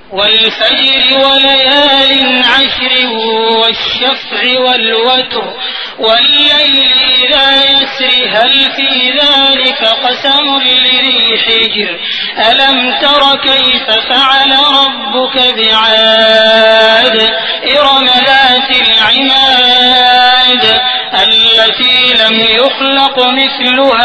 والفجر وليال عشر والشفع والوتر والليل إذا يسر هل في ذلك قسم لذي حجر ألم تر كيف فعل ربك بعاد إرم ذات العماد التي لم يخلق مثلها